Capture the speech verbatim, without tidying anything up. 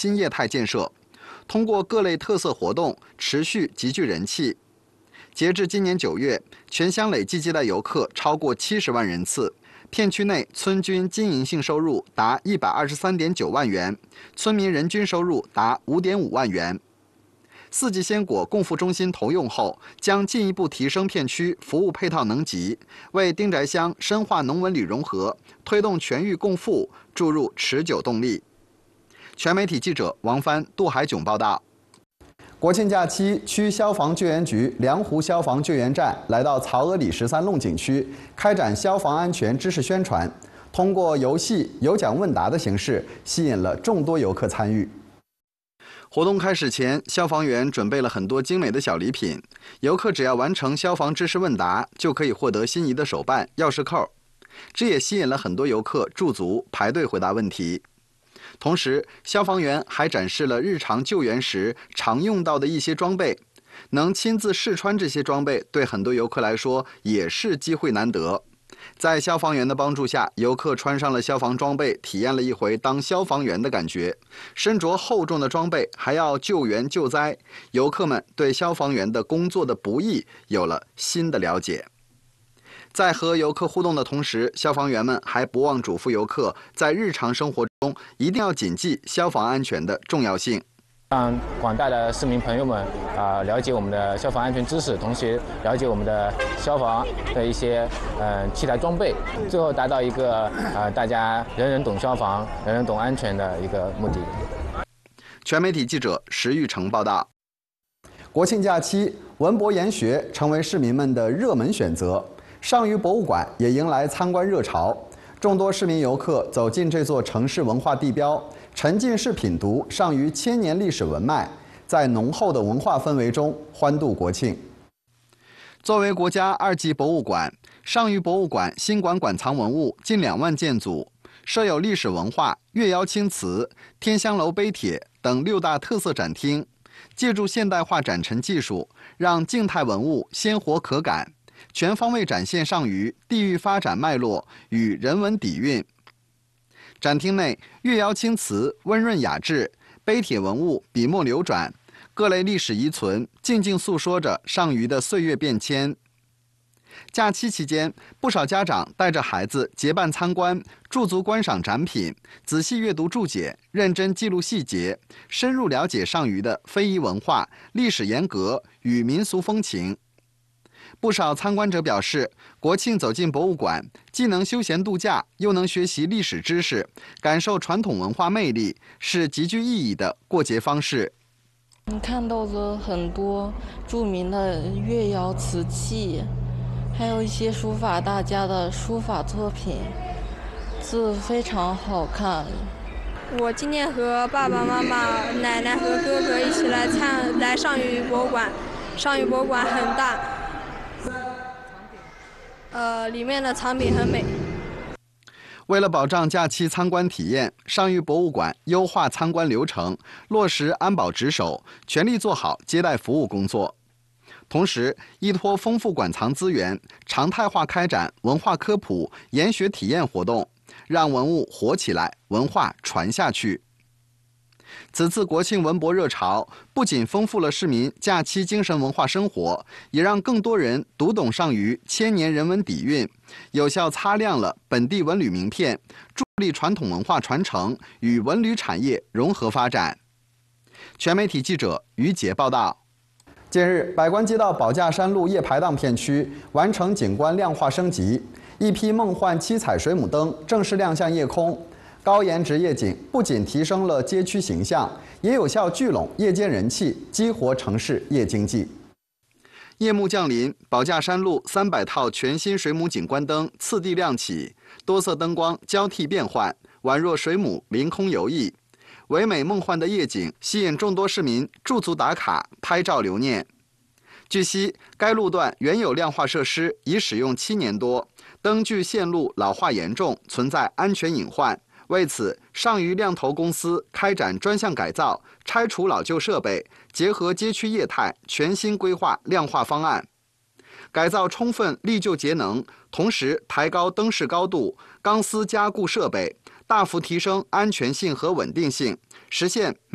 新业态建设，通过各类特色活动持续极具人气。截至今年九月，全乡累计接待游客超过七十万人次。片区内村均经营性收入达一百二十三点九万元，村民人均收入达五点五万元。四季鲜果供付中心投用后，将进一步提升片区服务配套能级，为丁宅乡深化农文旅融合、推动全域共富注入持久动力。全媒体记者王帆、杜海炯报道。国庆假期，区消防救援局梁湖消防救援站来到曹娥里十三弄景区，开展消防安全知识宣传，通过游戏、有奖问答的形式，吸引了众多游客参与。活动开始前，消防员准备了很多精美的小礼品，游客只要完成消防知识问答，就可以获得心仪的手办、钥匙扣。这也吸引了很多游客驻足排队回答问题。同时，消防员还展示了日常救援时常用到的一些装备，能亲自试穿这些装备，对很多游客来说也是机会难得。在消防员的帮助下，游客穿上了消防装备，体验了一回当消防员的感觉。身着厚重的装备，还要救援救灾，游客们对消防员的工作的不易有了新的了解。在和游客互动的同时，消防员们还不忘嘱咐游客，在日常生活中一定要谨记消防安全的重要性。 让广大的市民朋友们啊、呃、了解我们的消防安全知识，同时了解我们的消防的一些呃器材装备，最后达到一个呃大家人人懂消防、人人懂安全的一个目的。 全媒体记者石玉成报道。国庆假期，文博研学成为市民们的热门选择。上虞博物馆也迎来参观热潮，众多市民游客走进这座城市文化地标，沉浸式品读上虞千年历史文脉，在浓厚的文化氛围中欢度国庆。作为国家二级博物馆，上虞博物馆新馆馆藏文物近两万件组，设有历史文化、越窑青瓷、天香楼碑帖等六大特色展厅，借助现代化展陈技术，让静态文物鲜活可感，全方位展现上虞地域发展脉络与人文底蕴。展厅内，越窑青瓷温润雅致，碑帖文物笔墨流转，各类历史遗存静静诉说着上虞的岁月变迁。假期期间，不少家长带着孩子结伴参观，驻足观赏展品，仔细阅读注解，认真记录细节，深入了解上虞的非遗文化、历史沿革与民俗风情。不少参观者表示，国庆走进博物馆，既能休闲度假，又能学习历史知识，感受传统文化魅力，是极具意义的过节方式。 你看到了很多著名的越窑瓷器，还有一些书法大家的书法作品，字非常好看。 我今天和爸爸妈妈、奶奶和哥哥一起来参来上虞博物馆，上虞博物馆很大。呃，里面的藏品很美。 为了保障假期参观体验，上虞博物馆优化参观流程，落实安保值守，全力做好接待服务工作。同时，依托丰富馆藏资源，常态化开展文化科普、研学体验活动，让文物活起来，文化传下去。此次国庆文博热潮，不仅丰富了市民假期精神文化生活，也让更多人读懂上虞千年人文底蕴，有效擦亮了本地文旅名片，助力传统文化传承与文旅产业融合发展。全媒体记者于杰报道。近日，百官街道保驾山路夜排档片区完成景观亮化升级，一批梦幻七彩水母灯正式亮相夜空。高颜值夜景不仅提升了街区形象，也有效聚拢夜间人气，激活城市夜经济。夜幕降临，保驾山路三百套全新水母景观灯次第亮起，多色灯光交替变换，宛若水母凌空游弋。唯美梦幻的夜景吸引众多市民驻足打卡、拍照留念。据悉，该路段原有亮化设施已使用七年多，灯具线路老化严重，存在安全隐患。为此，上虞亮投公司开展专项改造，拆除老旧设备，结合街区业态，全新规划亮化方案。改造充分历旧节能，同时抬高灯饰高度，钢丝加固设备，大幅提升安全性和稳定性，实现